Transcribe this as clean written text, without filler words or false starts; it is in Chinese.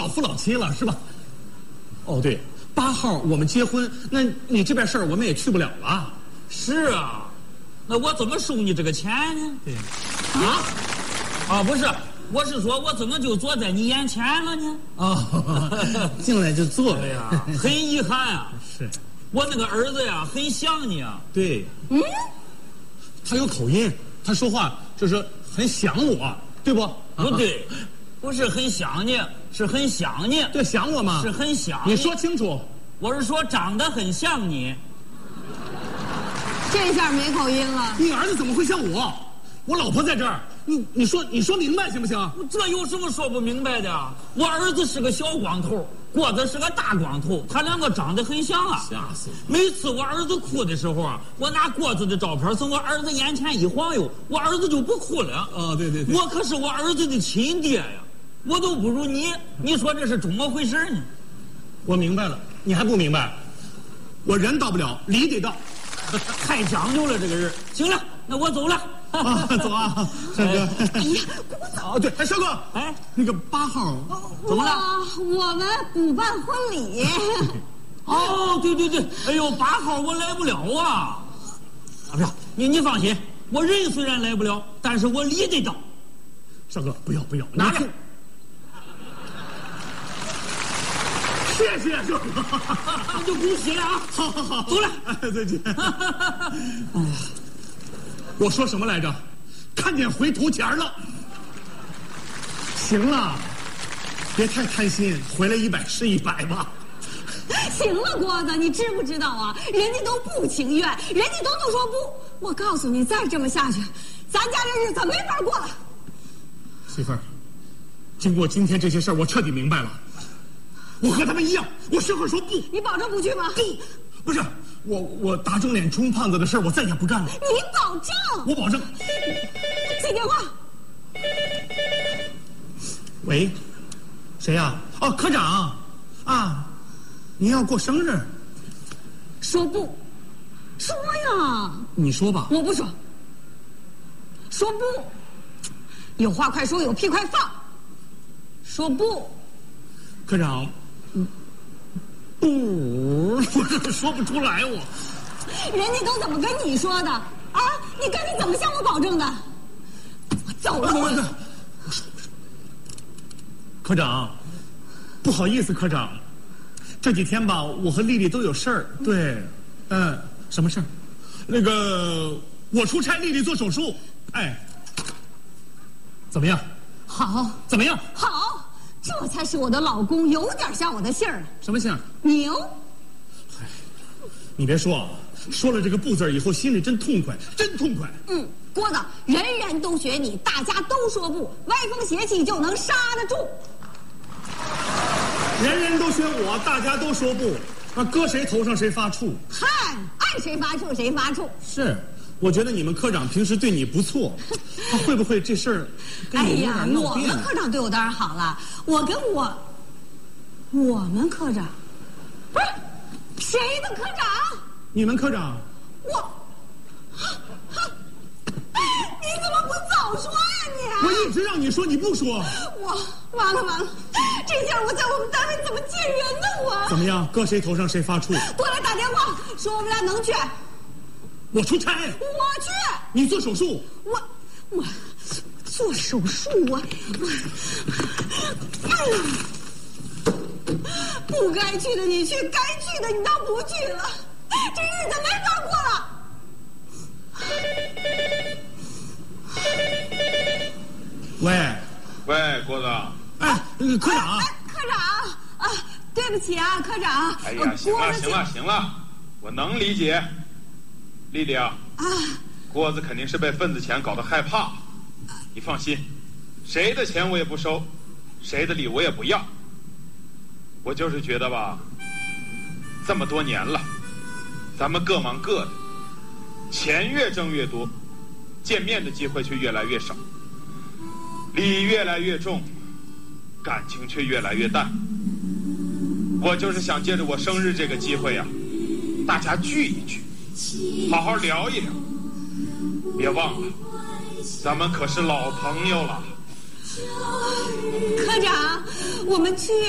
夫老妻了，是吧？哦，对，8号我们结婚，那你这边事儿我们也去不了了。 是啊，那我怎么收你这个钱呢？ 对， 不是，我是说我怎么就坐在你眼前了呢？ 进来就坐了呀，很遗憾啊。 是， 我那个儿子呀，很想你啊。 对，他有口音，他说话就是很想我，对不？ 不对，不是很想你，是很想你。 对，想我吗？ 是很想你。 你说清楚。 我是说长得很像你。 这下没口音了。 你儿子怎么会像我？我老婆在这儿，你说明白行不行？ 这有什么说不明白的？我儿子是个小光头，郭子是个大光头，他两个长得很像啊。 吓死我！ 每次我儿子哭的时候啊，我拿郭子的照片从我儿子眼前一晃悠，我儿子就不哭了。 对， 我可是我儿子的亲爹呀，我都不如你，你说这是怎么回事呢？ 我明白了，你还不明白？我人到不了，理得到。 太讲究了，这个人。行了，那我走了。 走啊，帅哥。 哎呀， 对，帅哥。那个8号怎么了？ 我们补办婚礼。 对，哎呦，8号我来不了啊。不要，你放心，我人虽然来不了，但是我理得到。 帅哥，不要， 拿着。 谢谢哥哥， 那就恭喜了啊！ 好， 走了， 再见。我说什么来着？看见回头钱了。行了，别太贪心，回来100是100吧。 行了，郭子，你知不知道啊？人家都不情愿，人家都说不。我告诉你，再这么下去，咱家这日子没法过了。 媳妇儿，经过今天这些事儿，我彻底明白了。我和他们一样，我时刻说不。 你保证不去吗？ 不是我打肿脸充胖子的事儿，我再也不干了。 你保证？ 我保证。 接电话。 喂，谁呀？科长啊，您要过生日。 说不，说呀。 你说吧。 我不说。说不，有话快说，有屁快放。说不。 科长。不，我说不出来，我。 人家都怎么跟你说的啊？你怎么向我保证的？我走了。我科长，不好意思，科长，这几天吧，我和丽丽都有事儿。对，什么事儿？那个，我出差，丽丽做手术。怎么样？ 好。 怎么样？ 好。这才是我的老公，有点像我的姓儿。 什么姓？ 牛。 你别说，说了这个不字以后，心里真痛快，真痛快。 郭子，人人都学你，大家都说不，歪风邪气就能刹得住。 人人都学我，大家都说不，那搁谁头上谁发怵。 嗨，爱谁发怵谁发怵。 是。我觉得你们科长平时对你不错，他会不会这事儿跟你有点闹别扭？ 我们科长对我当然好了，我们科长不是谁的科长？ 你们科长？ 你怎么不早说呀你？ 我一直让你说，你不说。 完了，这下我在我们单位怎么见人呢？我怎么样？搁谁头上谁发怵？ 过来打电话说我们俩能去。 我出差， 我去。 你做手术， 我做手术，不该去的你去，该去的你倒不去了，这日子没法过了。 喂，郭子。 科长。 科长啊，对不起啊，科长。 哎呀，行了，我能理解。丽丽啊，郭子肯定是被份子钱搞得害怕。你放心，谁的钱我也不收，谁的礼我也不要。我就是觉得吧，这么多年了，咱们各忙各的，钱越挣越多，见面的机会却越来越少，礼越来越重，感情却越来越淡。我就是想借着我生日这个机会啊，大家聚一聚，好好聊一聊。别忘了，咱们可是老朋友了。 科长，我们去